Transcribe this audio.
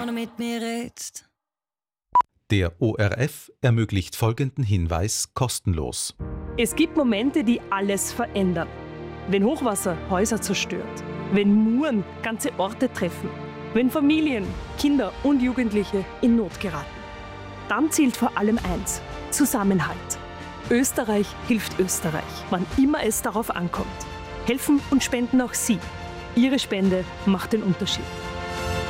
wenn er mit mir redet. Der ORF ermöglicht folgenden Hinweis kostenlos. Es gibt Momente, die alles verändern. Wenn Hochwasser Häuser zerstört, wenn Muren ganze Orte treffen, wenn Familien, Kinder und Jugendliche in Not geraten. Dann zählt vor allem eins: Zusammenhalt. Österreich hilft Österreich, wann immer es darauf ankommt. Helfen und spenden auch Sie. Ihre Spende macht den Unterschied.